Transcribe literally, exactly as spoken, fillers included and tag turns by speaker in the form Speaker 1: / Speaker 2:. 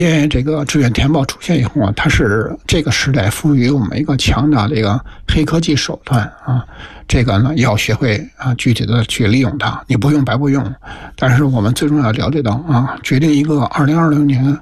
Speaker 1: 因为这个志愿填报出现以后啊，它是这个时代赋予我们一个强大的一个黑科技手段啊，这个呢要学会啊具体的去利用它，你不用白不用。但是我们最重要了解到啊，决定一个二零二零年